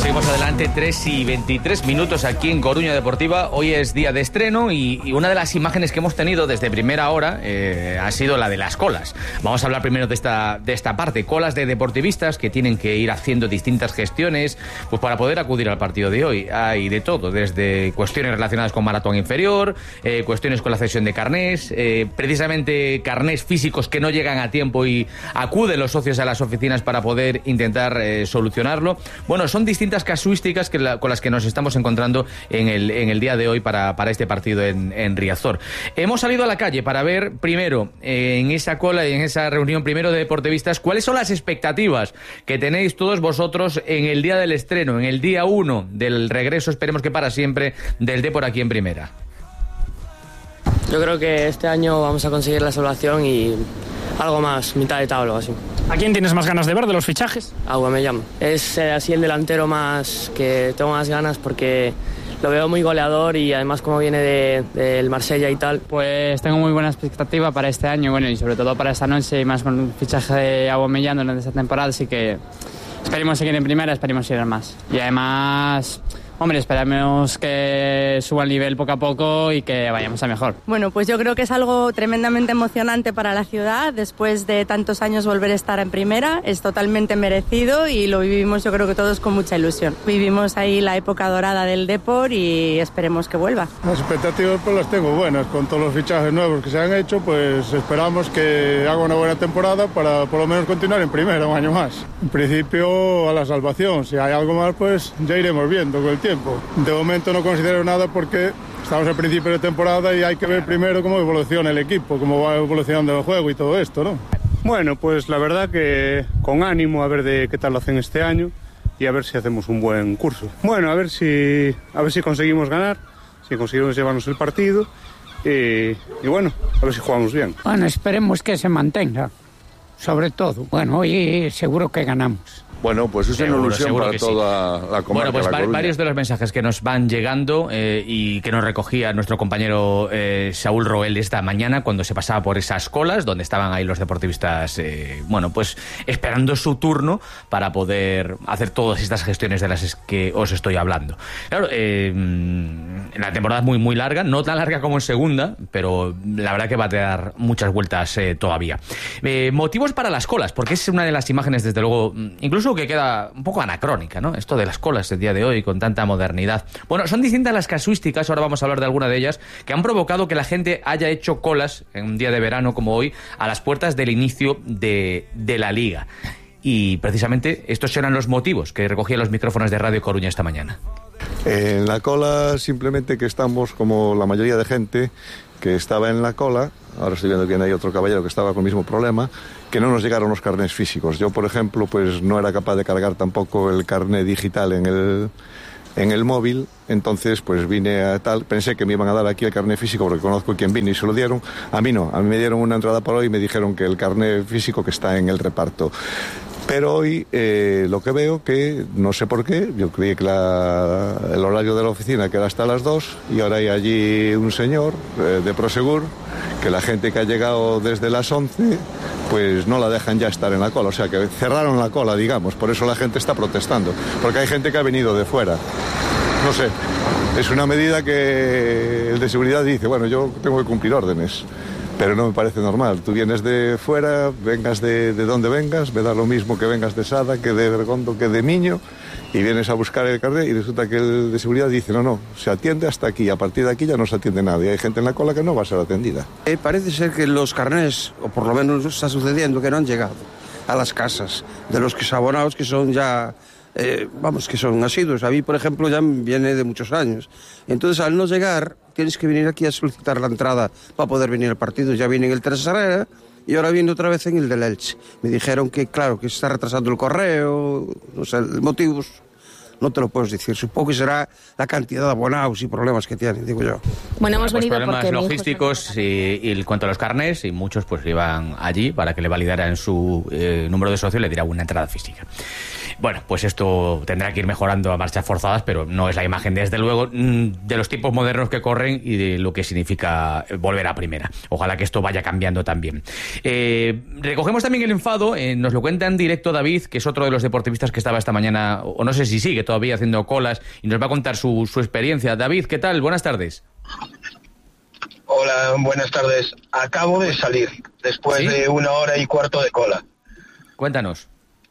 Seguimos adelante, 3:23 aquí en Coruña Deportiva. Hoy es día de estreno y una de las imágenes que hemos tenido desde primera hora ha sido la de las colas. Vamos a hablar primero de esta parte, colas de deportivistas que tienen que ir haciendo distintas gestiones pues para poder acudir al partido de hoy. Hay de todo, desde cuestiones relacionadas con maratón inferior, cuestiones con la cesión de carnés, precisamente carnés físicos que no llegan a tiempo y acuden los socios a las oficinas para poder intentar solucionarlo. Bueno, son distintas casuísticas con las que nos estamos encontrando en el día de hoy para este partido en Riazor. Hemos salido a la calle para ver primero en esa cola y en esa reunión primero de deportivistas cuáles son las expectativas que tenéis todos vosotros en el día del estreno, en el día 1 del regreso, esperemos que para siempre, del Depor aquí en primera. Yo creo que este año vamos a conseguir la salvación y algo más, mitad de tabla o así. ¿A quién tienes más ganas de ver de los fichajes? Aubameyang. Es así el delantero más que tengo más ganas porque lo veo muy goleador y además como viene del Marsella y tal. Pues tengo muy buena expectativa para este año, bueno, y sobre todo para esta noche y más con el fichaje de Aubameyang durante esta temporada, así que esperemos seguir en primera, esperemos ir más. Y además, hombre, esperamos que suba el nivel poco a poco y que vayamos a mejor. Bueno, pues yo creo que es algo tremendamente emocionante para la ciudad. Después de tantos años volver a estar en primera es totalmente merecido y lo vivimos yo creo que todos con mucha ilusión. Vivimos ahí la época dorada del Depor y esperemos que vuelva. Las expectativas pues las tengo buenas. Con todos los fichajes nuevos que se han hecho, pues esperamos que haga una buena temporada para por lo menos continuar en primera un año más. En principio a la salvación. Si hay algo más, pues ya iremos viendo con el tiempo. De momento no considero nada porque estamos al principio de temporada y hay que ver primero cómo evoluciona el equipo, cómo va evolucionando el juego y todo esto, ¿no? Bueno, pues la verdad que con ánimo a ver de qué tal lo hacen este año y a ver si hacemos un buen curso. Bueno, a ver si conseguimos ganar, si conseguimos llevarnos el partido y bueno, a ver si jugamos bien. Bueno, esperemos que se mantenga, sobre todo. Bueno, hoy seguro que ganamos. Bueno, pues es una ilusión para toda la comarca. Bueno, pues La varios de los mensajes que nos van llegando y que nos recogía nuestro compañero Saúl Roel esta mañana cuando se pasaba por esas colas donde estaban ahí los deportivistas, bueno, pues esperando su turno para poder hacer todas estas gestiones de las que os estoy hablando. Claro, la temporada es muy, muy larga, no tan larga como en segunda, pero la verdad que va a dar muchas vueltas todavía. Motivos para las colas, porque es una de las imágenes, desde luego, incluso que queda un poco anacrónica, ¿no? Esto de las colas el día de hoy con tanta modernidad. Bueno, son distintas las casuísticas, ahora vamos a hablar de alguna de ellas, que han provocado que la gente haya hecho colas en un día de verano como hoy a las puertas del inicio de la Liga. Y precisamente estos eran los motivos que recogían los micrófonos de Radio Coruña esta mañana. En la cola simplemente que estamos como la mayoría de gente que estaba en la cola. Ahora estoy viendo que hay otro caballero que estaba con el mismo problema, que no nos llegaron los carnés físicos. Yo, por ejemplo, pues no era capaz de cargar tampoco el carné digital en el móvil, entonces pues vine a tal, pensé que me iban a dar aquí el carné físico porque conozco quién vino y se lo dieron. A mí no, a mí me dieron una entrada por hoy y me dijeron que el carné físico que está en el reparto. Pero hoy lo que veo que, no sé por qué, yo creí que el horario de la oficina que era hasta las 2 y ahora hay allí un señor de Prosegur que la gente que ha llegado desde las 11 pues no la dejan ya estar en la cola, o sea que cerraron la cola, digamos, por eso la gente está protestando, porque hay gente que ha venido de fuera. No sé, es una medida que el de seguridad dice, bueno, yo tengo que cumplir órdenes. Pero no me parece normal. Tú vienes de fuera, vengas de donde vengas, me da lo mismo que vengas de Sada, que de Bergondo, que de Miño, y vienes a buscar el carnet y resulta que el de seguridad dice, no, se atiende hasta aquí, a partir de aquí ya no se atiende nada, y hay gente en la cola que no va a ser atendida. Parece ser que los carnés, o por lo menos está sucediendo, que no han llegado a las casas de los abonados que son ya... que son asiduos. A mí, por ejemplo, ya viene de muchos años. Entonces, al no llegar, tienes que venir aquí a solicitar la entrada para poder venir al partido. Ya viene en el Teresa Herrera y ahora viene otra vez en el del Elche. Me dijeron que, claro, que se está retrasando el correo, no sé, motivos, no te lo puedes decir. Supongo que será la cantidad de abonados y problemas que tienen, digo yo. Bueno, hemos venido problemas porque logísticos y en cuanto a los carnés, y muchos pues iban allí para que le validaran su número de socio y le dieran una entrada física. Bueno, pues esto tendrá que ir mejorando a marchas forzadas, pero no es la imagen, desde luego, de los tiempos modernos que corren y de lo que significa volver a primera. Ojalá que esto vaya cambiando también. Recogemos también el enfado, nos lo cuenta en directo David, que es otro de los deportivistas que estaba esta mañana, o no sé si sigue todavía haciendo colas, y nos va a contar su experiencia. David, ¿qué tal? Buenas tardes. Hola, buenas tardes. Acabo de salir, después de 1 hora y cuarto de cola. Cuéntanos.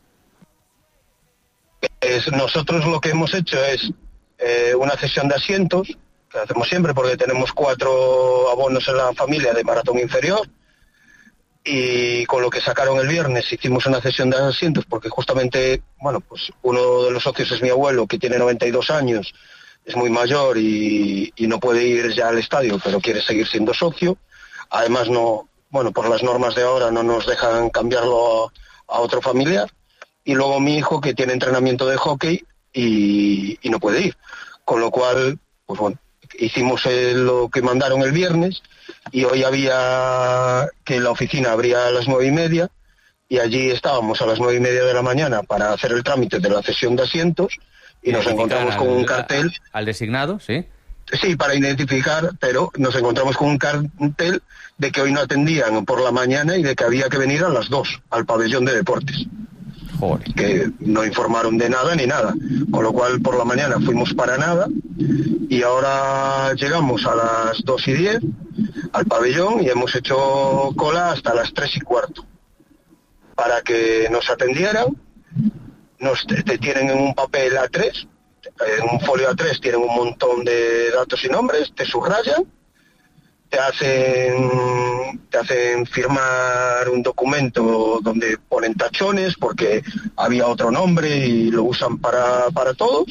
Nosotros lo que hemos hecho es una cesión de asientos, que hacemos siempre porque tenemos 4 abonos en la familia de maratón inferior, y con lo que sacaron el viernes hicimos una cesión de asientos porque justamente, bueno, pues uno de los socios es mi abuelo, que tiene 92 años, es muy mayor y no puede ir ya al estadio, pero quiere seguir siendo socio. Además, no, bueno, por las normas de ahora no nos dejan cambiarlo a otro familiar. Y luego mi hijo, que tiene entrenamiento de hockey y no puede ir. Con lo cual, pues bueno, hicimos lo que mandaron el viernes, y hoy había que la oficina abría a las 9:30, y allí estábamos a las 9:30 de la mañana para hacer el trámite de la cesión de asientos, y nos encontramos con un cartel. ¿Al designado? Sí. Sí, para identificar, pero nos encontramos con un cartel de que hoy no atendían por la mañana y de que había que venir a las 2 al pabellón de deportes. Joder. Que no informaron de nada ni nada, con lo cual por la mañana fuimos para nada, y ahora llegamos a las 2:10 al pabellón y hemos hecho cola hasta las 3:15 para que nos atendieran. Te tienen en un papel A3, en un folio A3 tienen un montón de datos y nombres, te subrayan, te hacen firmar un documento donde ponen tachones porque había otro nombre y lo usan para todos,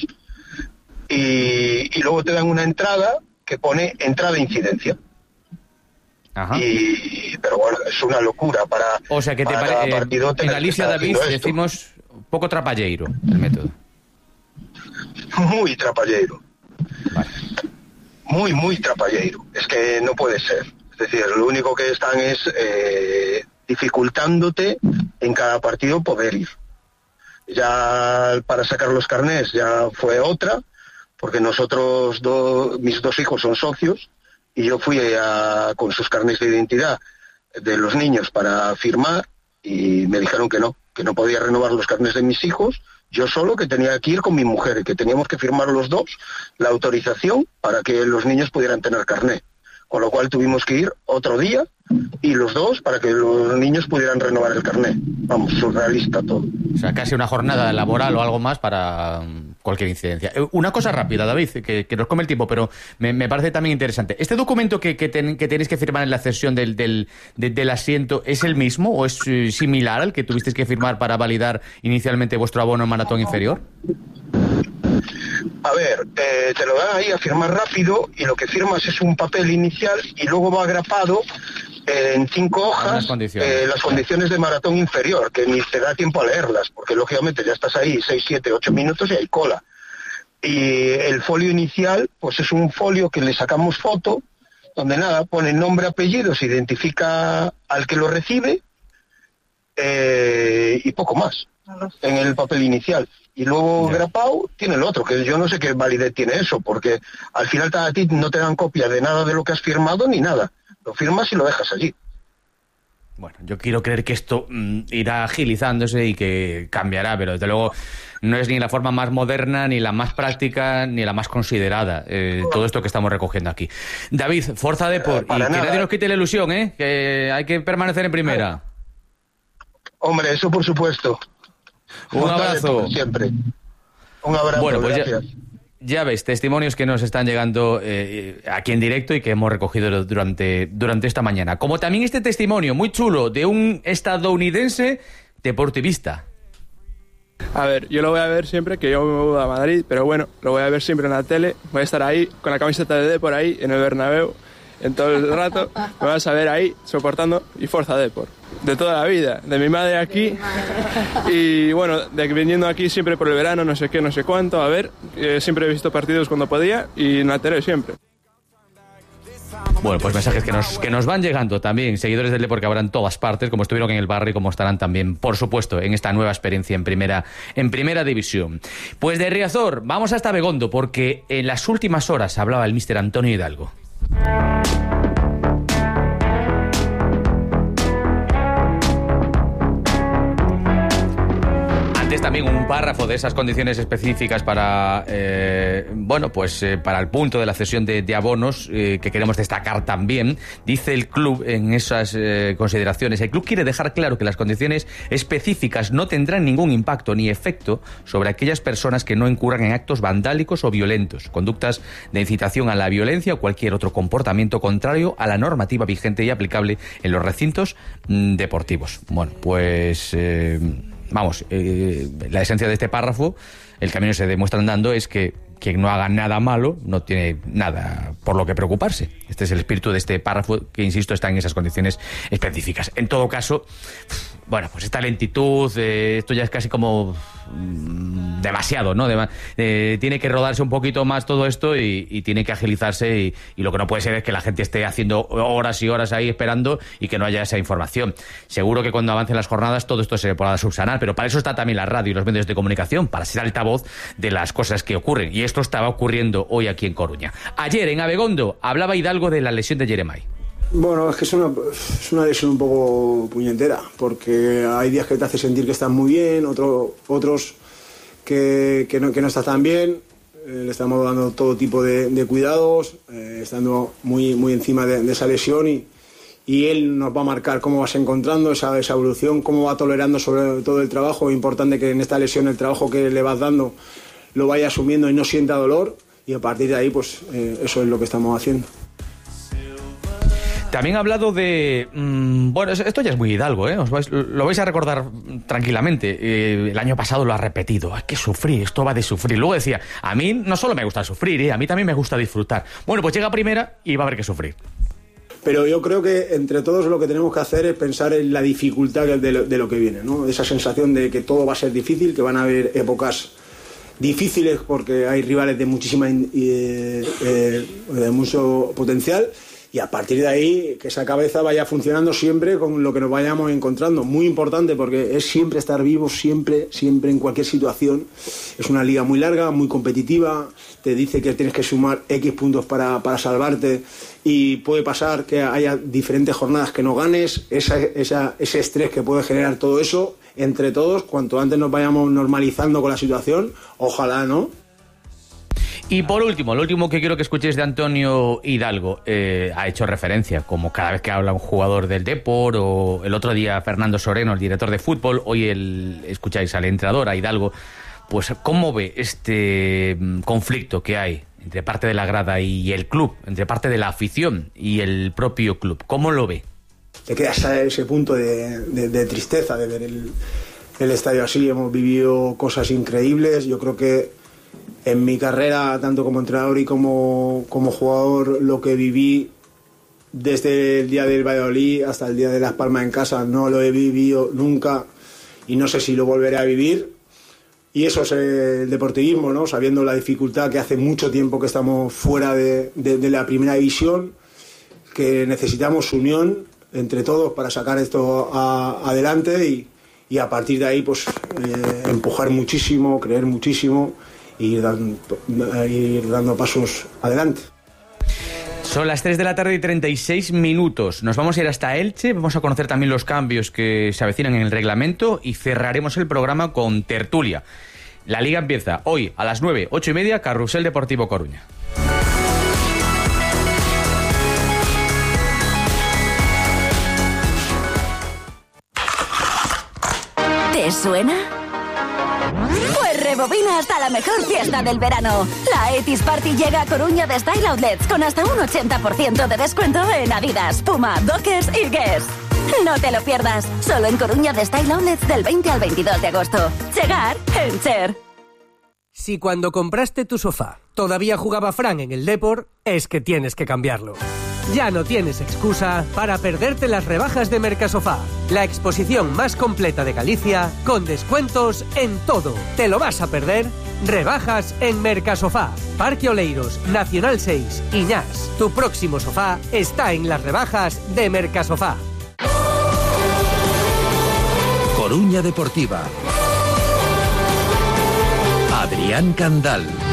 y luego te dan una entrada que pone entrada de incidencia. Ajá. Pero bueno, es una locura para, o sea que te partido en Galicia, David, decimos poco trapalleiro el método. Muy trapalleiro. Vale. Muy trapalleiro. Es que no puede ser. Es decir, lo único que están es dificultándote en cada partido poder ir. Ya para sacar los carnés ya fue otra, porque nosotros, mis 2 hijos son socios, y yo fui con sus carnés de identidad de los niños para firmar, y me dijeron que no podía renovar los carnés de mis hijos, yo solo, que tenía que ir con mi mujer, que teníamos que firmar los 2 la autorización para que los niños pudieran tener carné. Con lo cual tuvimos que ir otro día, y los 2 para que los niños pudieran renovar el carné. Vamos, surrealista todo. O sea, casi una jornada laboral o algo más para cualquier incidencia. Una cosa rápida, David, que nos come el tiempo, pero me parece también interesante. ¿Este documento que tenéis que firmar en la cesión del asiento es el mismo o es similar al que tuvisteis que firmar para validar inicialmente vuestro abono en maratón inferior? A ver, te lo dan ahí a firmar rápido, y lo que firmas es un papel inicial y luego va agrapado en 5 hojas las condiciones de maratón inferior, que ni te da tiempo a leerlas, porque lógicamente ya estás ahí 6, 7, 8 minutos y hay cola. Y el folio inicial, pues es un folio que le sacamos foto, donde nada, pone nombre, apellido, se identifica al que lo recibe, y poco más en el papel inicial. Y luego grapado tiene el otro, que yo no sé qué validez tiene eso, porque al final a ti no te dan copia de nada de lo que has firmado ni nada. Lo firmas y lo dejas allí. Bueno, yo quiero creer que esto irá agilizándose y que cambiará, pero desde luego no es ni la forma más moderna, ni la más práctica, ni la más considerada, todo esto que estamos recogiendo aquí. David, Forza Depor, y que nadie nos quite la ilusión, que hay que permanecer en primera. Hombre, eso por supuesto. Un abrazo. Siempre. Un abrazo, bueno, pues gracias. Ya veis, testimonios que nos están llegando aquí en directo y que hemos recogido durante esta mañana. Como también este testimonio muy chulo de un estadounidense deportivista. A ver, yo lo voy a ver siempre, que yo me voy a Madrid, pero bueno, lo voy a ver siempre en la tele. Voy a estar ahí con la camiseta de Depor ahí en el Bernabéu en todo el rato. Me vas a ver ahí soportando y Forza Depor. De toda la vida, de mi madre aquí y bueno, de viniendo aquí siempre por el verano, no sé qué, no sé cuánto, a ver, siempre he visto partidos cuando podía y en la tele siempre. Bueno, pues mensajes que nos van llegando también, seguidores del Depor que habrá en todas partes, como estuvieron en el barrio y como estarán también, por supuesto, en esta nueva experiencia en primera división. Pues de Riazor vamos hasta Abegondo, porque en las últimas horas hablaba el míster Antonio Hidalgo. También un párrafo de esas condiciones específicas para para el punto de la cesión de abonos que queremos destacar también. Dice el club en esas consideraciones: el club quiere dejar claro que las condiciones específicas no tendrán ningún impacto ni efecto sobre aquellas personas que no incurran en actos vandálicos o violentos, conductas de incitación a la violencia o cualquier otro comportamiento contrario a la normativa vigente y aplicable en los recintos deportivos. Bueno, pues la esencia de este párrafo, el camino se demuestra andando, es que quien no haga nada malo no tiene nada por lo que preocuparse. Este es el espíritu de este párrafo que, insisto, está en esas condiciones específicas. En todo caso, bueno, pues esta lentitud, esto ya es casi como demasiado, ¿no? Tiene que rodarse un poquito más todo esto y tiene que agilizarse y lo que no puede ser es que la gente esté haciendo horas y horas ahí esperando y que no haya esa información. Seguro que cuando avancen las jornadas todo esto se podrá subsanar, pero para eso está también la radio y los medios de comunicación, para ser altavoz de las cosas que ocurren, y esto estaba ocurriendo hoy aquí en Coruña. Ayer en Abegondo hablaba Hidalgo de la lesión de Jeremai. Bueno, es que es una lesión un poco puñetera, porque hay días que te hace sentir que estás muy bien, otros que no estás tan bien. Le estamos dando todo tipo de cuidados, estando muy encima de esa lesión, y él nos va a marcar cómo vas encontrando esa evolución, cómo va tolerando sobre todo el trabajo. Es importante que en esta lesión el trabajo que le vas dando lo vaya asumiendo y no sienta dolor, y a partir de ahí pues eso es lo que estamos haciendo. También ha hablado de... esto ya es muy Hidalgo, ¿eh? Lo vais a recordar tranquilamente. El año pasado lo ha repetido. Hay que sufrir, esto va de sufrir. Luego decía, a mí no solo me gusta sufrir, a mí también me gusta disfrutar. Bueno, pues llega primera y va a haber que sufrir. Pero yo creo que entre todos lo que tenemos que hacer es pensar en la dificultad de lo que viene, ¿no? Esa sensación de que todo va a ser difícil, que van a haber épocas difíciles porque hay rivales de de mucho potencial. Y a partir de ahí, que esa cabeza vaya funcionando siempre con lo que nos vayamos encontrando. Muy importante, porque es siempre estar vivos, siempre, en cualquier situación. Es una liga muy larga, muy competitiva. Te dice que tienes que sumar X puntos para salvarte. Y puede pasar que haya diferentes jornadas que no ganes. Ese estrés que puede generar todo eso, entre todos, cuanto antes nos vayamos normalizando con la situación, ojalá, ¿no? Y por último, lo último que quiero que escuchéis de Antonio Hidalgo, ha hecho referencia, como cada vez que habla un jugador del Depor, o el otro día Fernando Soreno, el director de fútbol, hoy escucháis al entrenador, a Hidalgo, pues ¿cómo ve este conflicto que hay entre parte de la grada y el club, entre parte de la afición y el propio club? ¿Cómo lo ve? Te quedas a ese punto de tristeza de ver el estadio así. Hemos vivido cosas increíbles. Yo creo que en mi carrera, tanto como entrenador y como jugador, lo que viví desde el día del Valladolid hasta el día de Las Palmas en casa, no lo he vivido nunca y no sé si lo volveré a vivir. Y eso es el deportivismo, ¿no? Sabiendo la dificultad, que hace mucho tiempo que estamos fuera de la primera división, que necesitamos unión entre todos para sacar esto adelante y a partir de ahí pues empujar muchísimo, creer muchísimo y ir dando pasos adelante. Son las 3 de la tarde y 36 minutos. Nos vamos a ir hasta Elche, vamos a conocer también los cambios que se avecinan en el reglamento y cerraremos el programa con tertulia. La Liga empieza hoy a las 9, 8:30, Carrusel Deportivo Coruña. ¿Te suena? Pues rebobina hasta la mejor fiesta del verano. La Etis Party llega a Coruña de Style Outlets con hasta un 80% de descuento en Adidas, Puma, Dockers y Guess. No te lo pierdas, solo en Coruña de Style Outlets del 20 al 22 de agosto. Chegar en Cher. Si cuando compraste tu sofá todavía jugaba Fran en el Depor, es que tienes que cambiarlo. Ya no tienes excusa para perderte las rebajas de Mercasofá, la exposición más completa de Galicia, con descuentos en todo. ¿Te lo vas a perder? Rebajas en Mercasofá. Parque Oleiros, Nacional 6, Iñás. Tu próximo sofá está en las rebajas de Mercasofá. Coruña Deportiva. Adrián Candal.